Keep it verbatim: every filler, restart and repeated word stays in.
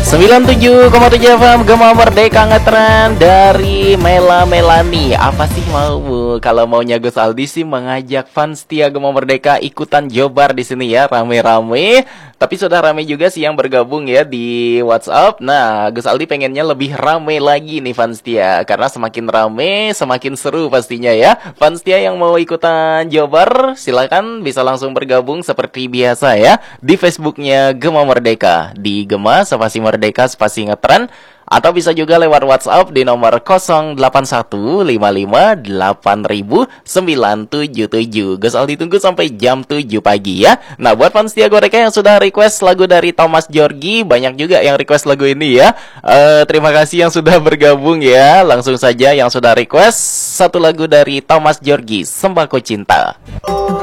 sembilan puluh tujuh koma tujuh F M Gema Merdeka ngetren dari Mela Melani. Apa sih mau kalau maunya Gus Aldi sih mengajak fans setia Gema Merdeka ikutan jobar di sini ya, rame-rame. Tapi sudah rame juga sih yang bergabung ya di WhatsApp. Nah, Gus Aldi pengennya lebih rame lagi nih fans setia, karena semakin rame semakin seru pastinya ya. Fans setia yang mau ikutan jobar silakan bisa langsung bergabung seperti biasa ya di Facebooknya Gema Merdeka, di Gema spasi Merdeka spasi ngetren, atau bisa juga lewat WhatsApp di nomor nol delapan satu lima lima delapan nol nol sembilan tujuh tujuh. Gus Aldi tunggu sampai jam tujuh pagi ya. Nah, buat fans setia Goreka yang sudah request lagu dari Thomas Georgi, banyak juga yang request lagu ini ya. uh, Terima kasih yang sudah bergabung ya. Langsung saja yang sudah request satu lagu dari Thomas Georgi, Sembako Cinta.